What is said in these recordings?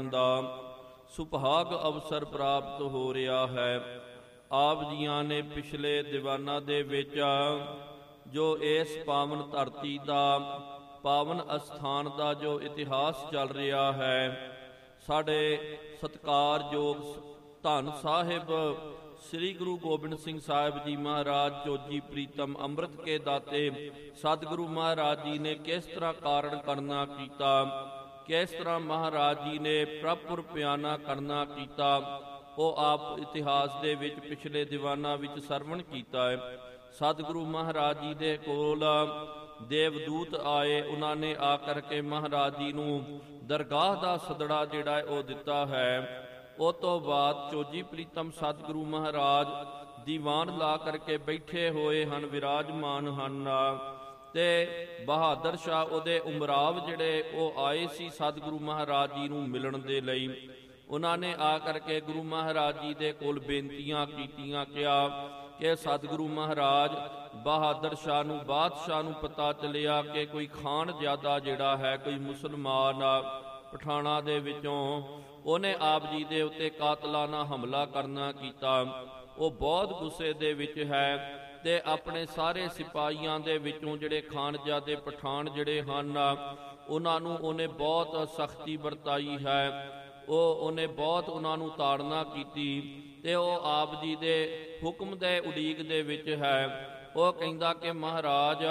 ਦਾ ਸੁਭਾਗ ਅਵਸਰ ਪ੍ਰਾਪਤ ਹੋ ਰਿਹਾ ਹੈ। ਆਪ ਜੀਆਂ ਨੇ ਪਿਛਲੇ ਦੀਵਾਨਾਂ ਦੇ ਵਿੱਚ ਜੋ ਇਸ ਪਾਵਨ ਧਰਤੀ ਦਾ ਪਾਵਨ ਅਸਥਾਨ ਦਾ ਜੋ ਇਤਿਹਾਸ ਚੱਲ ਰਿਹਾ ਹੈ, ਸਾਡੇ ਸਤਿਕਾਰਯੋਗ ਧੰਨ ਸਾਹਿਬ ਸ੍ਰੀ ਗੁਰੂ ਗੋਬਿੰਦ ਸਿੰਘ ਸਾਹਿਬ ਜੀ ਮਹਾਰਾਜ ਜੋਜੀ ਪ੍ਰੀਤਮ ਅੰਮ੍ਰਿਤ ਕੇ ਦਾਤੇ ਸਤਿਗੁਰੂ ਮਹਾਰਾਜ ਜੀ ਨੇ ਕਿਸ ਤਰ੍ਹਾਂ ਕਾਰਣ ਕਰਨਾ ਕੀਤਾ, ਕਿਸ ਤਰ੍ਹਾਂ ਮਹਾਰਾਜ ਜੀ ਨੇ ਪ੍ਰਭੁਰ ਪਿਆਨਾ ਕਰਨਾ ਕੀਤਾ, ਉਹ ਆਪ ਇਤਿਹਾਸ ਦੇ ਵਿੱਚ ਪਿਛਲੇ ਦੀਵਾਨਾਂ ਵਿੱਚ ਸਰਵਣ ਕੀਤਾ ਹੈ। ਸਤਿਗੁਰੂ ਮਹਾਰਾਜ ਜੀ ਦੇ ਕੋਲ ਦੇਵਦੂਤ ਆਏ, ਉਹਨਾਂ ਨੇ ਆ ਕਰਕੇ ਮਹਾਰਾਜ ਜੀ ਨੂੰ ਦਰਗਾਹ ਦਾ ਸਦੜਾ ਜਿਹੜਾ ਹੈ ਉਹ ਦਿੱਤਾ ਹੈ। ਉਹ ਤੋਂ ਬਾਅਦ ਚੋਜੀ ਪ੍ਰੀਤਮ ਸਤਿਗੁਰੂ ਮਹਾਰਾਜ ਦੀਵਾਨ ਲਾ ਕਰਕੇ ਬੈਠੇ ਹੋਏ ਹਨ, ਵਿਰਾਜਮਾਨ ਹਨ, ਤੇ ਬਹਾਦਰ ਸ਼ਾਹ ਉਹਦੇ ਉਮਰਾਵ ਜਿਹੜੇ ਉਹ ਆਏ ਸੀ ਸਤਿਗੁਰੂ ਮਹਾਰਾਜ ਜੀ ਨੂੰ ਮਿਲਣ ਦੇ ਲਈ। ਉਹਨਾਂ ਨੇ ਆ ਕਰਕੇ ਗੁਰੂ ਮਹਾਰਾਜ ਜੀ ਦੇ ਕੋਲ ਬੇਨਤੀਆਂ ਕੀਤੀਆਂ, ਕਿਹਾ ਕਿ ਸਤਿਗੁਰੂ ਮਹਾਰਾਜ ਬਹਾਦਰ ਸ਼ਾਹ ਨੂੰ ਬਾਦਸ਼ਾਹ ਨੂੰ ਪਤਾ ਚੱਲਿਆ ਕਿ ਕੋਈ ਖਾਨ ਜ਼ਿਆਦਾ ਜਿਹੜਾ ਹੈ ਕੋਈ ਮੁਸਲਮਾਨ ਪਠਾਣਾ ਦੇ ਵਿੱਚੋਂ ਉਹਨੇ ਆਪ ਜੀ ਦੇ ਉੱਤੇ ਕਾਤਲਾਨਾ ਹਮਲਾ ਕਰਨਾ ਕੀਤਾ। ਉਹ ਬਹੁਤ ਗੁੱਸੇ ਦੇ ਵਿੱਚ ਹੈ ਤੇ ਆਪਣੇ ਸਾਰੇ ਸਿਪਾਹੀਆਂ ਦੇ ਵਿੱਚੋਂ ਜਿਹੜੇ ਖਾਨਜ਼ਾਦੇ ਪਠਾਨ ਜਿਹੜੇ ਹਨ ਉਹਨਾਂ ਨੂੰ ਉਹਨੇ ਬਹੁਤ ਸਖਤੀ ਵਰਤਾਈ ਹੈ। ਉਹਨੇ ਬਹੁਤ ਉਹਨਾਂ ਨੂੰ ਤਾੜਨਾ ਕੀਤੀ ਤੇ ਉਹ ਆਪ ਜੀ ਦੇ ਹੁਕਮ ਦੇ ਉਡੀਕ ਦੇ ਵਿੱਚ ਹੈ। ਉਹ ਕਹਿੰਦਾ ਕਿ ਮਹਾਰਾਜ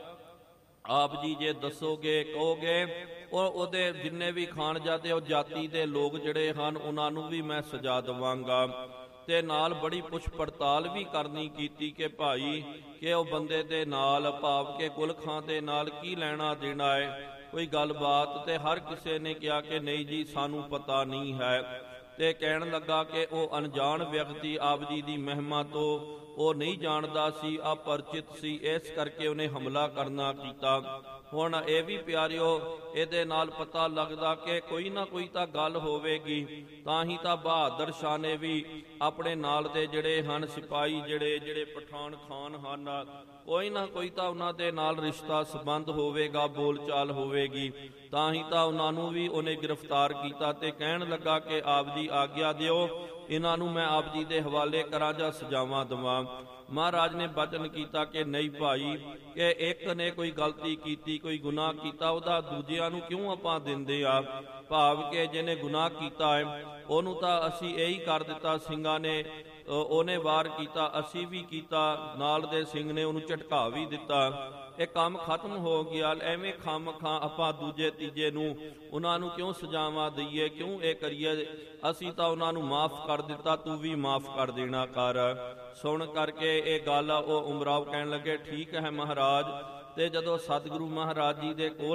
ਆਪ ਜੀ ਜੇ ਦੱਸੋਗੇ ਕਹੋਗੇ ਉਹਦੇ ਜਿੰਨੇ ਵੀ ਖਾਨਜ਼ਾਦੇ ਉਹ ਜਾਤੀ ਦੇ ਲੋਕ ਜਿਹੜੇ ਹਨ ਉਹਨਾਂ ਨੂੰ ਵੀ ਮੈਂ ਸਜ਼ਾ ਦੇਵਾਂਗਾ। ਤੇ ਨਾਲ ਬੜੀ ਪੁੱਛ ਪੜਤਾਲ ਵੀ ਕਰਨੀ ਕੀਤੀ ਕਿ ਭਾਈ ਕਿ ਉਹ ਬੰਦੇ ਦੇ ਨਾਲ ਭਾਵ ਕਿ ਗੁਲ ਖਾਂ ਦੇ ਨਾਲ ਕੀ ਲੈਣਾ ਦੇਣਾ ਹੈ, ਕੋਈ ਗੱਲਬਾਤ। ਤੇ ਹਰ ਕਿਸੇ ਨੇ ਕਿਹਾ ਕਿ ਨਹੀਂ ਜੀ ਸਾਨੂੰ ਪਤਾ ਨਹੀਂ ਹੈ। ਤੇ ਕਹਿਣ ਲੱਗਾ ਕਿ ਉਹ ਅਣਜਾਣ ਵਿਅਕਤੀ ਆਪ ਜੀ ਦੀ ਮਹਿਮਾ ਤੋਂ ਉਹ ਨਹੀਂ ਜਾਣਦਾ ਸੀ, ਅਪਰਿਚਿਤ ਸੀ, ਇਸ ਕਰਕੇ ਉਹਨੇ ਹਮਲਾ ਕਰਨਾ ਕੀਤਾ। ਹੁਣ ਇਹ ਵੀ ਪਿਆਰਿਓ ਇਹਦੇ ਨਾਲ ਪਤਾ ਲੱਗਦਾ ਕਿ ਕੋਈ ਨਾ ਕੋਈ ਤਾਂ ਗੱਲ ਹੋਵੇਗੀ, ਤਾਂ ਹੀ ਤਾਂ ਬਹਾਦਰ ਸ਼ਾਹ ਨੇ ਵੀ ਆਪਣੇ ਨਾਲ ਦੇ ਜਿਹੜੇ ਹਨ ਸਿਪਾਹੀ ਜਿਹੜੇ ਪਠਾਨ ਖਾਨ ਹਨ, ਕੋਈ ਨਾ ਕੋਈ ਤਾਂ ਉਹਨਾਂ ਦੇ ਨਾਲ ਰਿਸ਼ਤਾ ਸੰਬੰਧ ਹੋਵੇਗਾ, ਬੋਲਚਾਲ ਹੋਵੇਗੀ, ਤਾਂ ਹੀ ਤਾਂ ਉਹਨਾਂ ਨੂੰ ਵੀ ਉਹਨੇ ਗ੍ਰਿਫਤਾਰ ਕੀਤਾ। ਤੇ ਕਹਿਣ ਲੱਗਾ ਕਿ ਆਪ ਜੀ ਆਗਿਆ ਦਿਓ, ਇਹਨਾਂ ਨੂੰ ਮੈਂ ਆਪ ਜੀ ਦੇ ਹਵਾਲੇ ਕਰਾਂ ਜਾਂ ਸਜ਼ਾਵਾਂ ਦੇਵਾਂ। ਮਹਾਰਾਜ ਨੇ ਬਚਨ ਕੀਤਾ ਕਿ ਨਹੀਂ ਭਾਈ, ਕਿ ਇੱਕ ਨੇ ਕੋਈ ਗਲਤੀ ਕੀਤੀ, ਕੋਈ ਗੁਨਾਹ ਕੀਤਾ, ਉਹਦਾ ਦੂਜਿਆਂ ਨੂੰ ਕਿਉਂ ਆਪਾਂ ਦਿੰਦੇ ਆ। ਭਾਵ ਕਿ ਜਿਹਨੇ ਗੁਨਾਹ ਕੀਤਾ ਹੈ ਉਹਨੂੰ ਤਾਂ ਅਸੀਂ ਇਹੀ ਕਰ ਦਿੱਤਾ, ਸਿੰਘਾਂ ਨੇ ਉਹਨੇ ਵਾਰ ਕੀਤਾ, ਅਸੀਂ ਵੀ ਕੀਤਾ, ਨਾਲ ਦੇ ਸਿੰਘ ਨੇ ਉਹਨੂੰ ਝਟਕਾ ਵੀ ਦਿੱਤਾ, ਇਹ ਕੰਮ ਖਤਮ ਹੋ ਗਿਆ। ਐਵੇਂ ਖਾਮ ਖਾਂ ਆਪਾਂ ਦੂਜੇ ਤੀਜੇ ਨੂੰ ਉਹਨਾਂ ਨੂੰ ਕਿਉਂ ਸਜ਼ਾਵਾਂ ਦਈਏ, ਕਿਉਂ ਇਹ ਕਰੀਏ, ਅਸੀਂ ਤਾਂ ਉਹਨਾਂ ਨੂੰ ਮਾਫ ਕਰ ਦਿੱਤਾ, ਤੂੰ ਵੀ ਮਾਫ ਕਰ ਦੇਣਾ ਕਰ। ਸੁਣ ਕਰਕੇ ਇਹ ਗੱਲ ਉਹ ਉਮਰਾਵ ਕਹਿਣ ਲੱਗੇ ਠੀਕ ਹੈ ਮਹਾਰਾਜ। ਤੇ ਜਦੋਂ ਸਤਿਗੁਰੂ ਮਹਾਰਾਜ ਜੀ ਦੇ ਕੋਲ